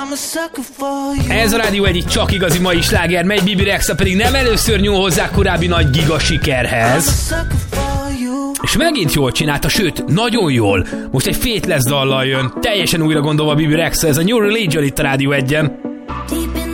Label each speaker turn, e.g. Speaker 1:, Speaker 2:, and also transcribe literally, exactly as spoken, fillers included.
Speaker 1: Ez a Rádió egy csak igazi mai sláger, megy Bibi Rexha pedig nem először nyúl hozzá korábbi nagy giga sikerhez. És megint jól csinálta, sőt, nagyon jól. Most egy Faithless dallal jön, teljesen újra gondolva Bibi Rexha, ez a New Religion itt a Rádió egyen.